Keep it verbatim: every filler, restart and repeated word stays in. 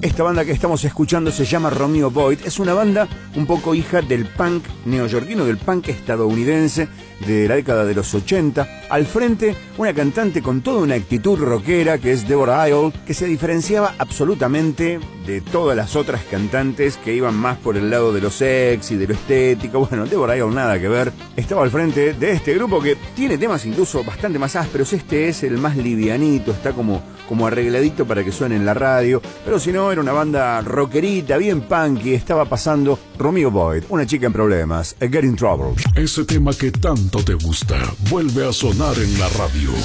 Esta banda que estamos escuchando se llama Romeo Void. Es una banda un poco hija del punk neoyorquino, del punk estadounidense de la década de los ochenta. Al frente, una cantante con toda una actitud rockera que es Deborah Isle, que se diferenciaba absolutamente de todas las otras cantantes que iban más por el lado de lo sexy, de lo estético. Bueno, Deborah Isle nada que ver. Estaba al frente de este grupo que tiene temas incluso bastante más ásperos. Este es el más livianito, está como, como arregladito para que suene en la radio. Pero si no, era una banda rockerita, bien punky. Estaba pasando Romeo Void, una chica en problemas, A Get in Trouble. Ese tema que tanto te gusta vuelve a sonar en la radio.